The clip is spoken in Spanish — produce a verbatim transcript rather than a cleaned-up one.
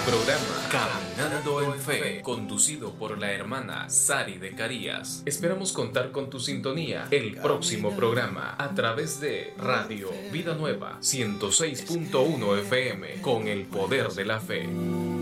programa Caminando en Fe, conducido por la hermana Sari de Carías. Esperamos contar con tu sintonía el próximo programa a través de Radio Vida Nueva ciento seis punto uno F M con el poder de la fe.